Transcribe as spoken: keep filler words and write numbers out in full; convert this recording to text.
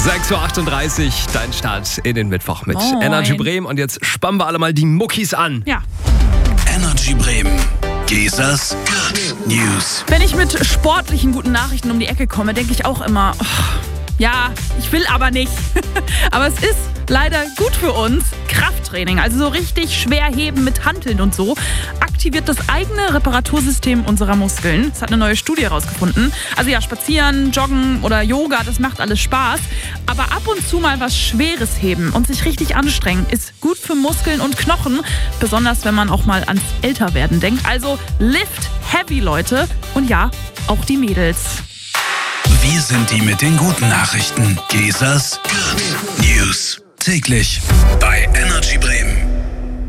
sechs Uhr achtunddreißig, dein Start in den Mittwoch mit Moin. Energy Bremen. Und jetzt spannen wir alle mal die Muckis an. Ja. Energy Bremen. Gesas Good News. Wenn ich mit sportlichen guten Nachrichten um die Ecke komme, denke ich auch immer, oh, ja, ich will aber nicht. Aber es ist leider gut für uns. Krafttraining, also so richtig schwer heben mit Hanteln und so, aktiviert das eigene Reparatursystem unserer Muskeln. Das hat eine neue Studie herausgefunden. Also ja, spazieren, joggen oder Yoga, das macht alles Spaß. Aber ab und zu mal was Schweres heben und sich richtig anstrengen, ist gut für Muskeln und Knochen. Besonders, wenn man auch mal ans Älterwerden denkt. Also lift heavy, Leute. Und ja, auch die Mädels. Wir sind die mit den guten Nachrichten. Gesas Good News. Täglich bei Energy Bremen.